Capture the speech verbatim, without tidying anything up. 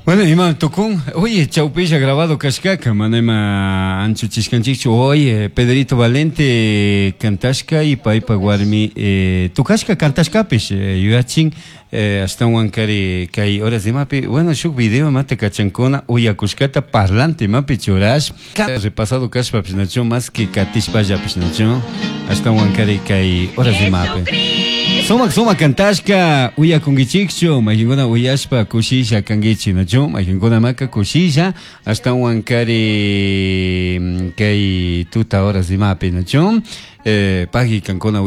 Bueno, ima tukun, oye, chaupilla grabado kashkaka, manema ancho chiscanchichu, oye, Pedrito Valente cantashka y paipa guarmi, eh, tu kashka cantashkapish, eh, yuyachin, eh, hasta un wankari kai horas de mapi, bueno, shuk video mate kachancona, uya kushkata parlante mapi chorash, repasado kashpa pisnacho más que katishpa ya pisnacho, hasta un wankari kai horas de mapi. Soma soma cantashka uya kungichikcho majingona uyashpa kushisha kangichi nacho majingona maka kushisha hasta wankari kay tuta horas de mapi nacho eh pagi kankona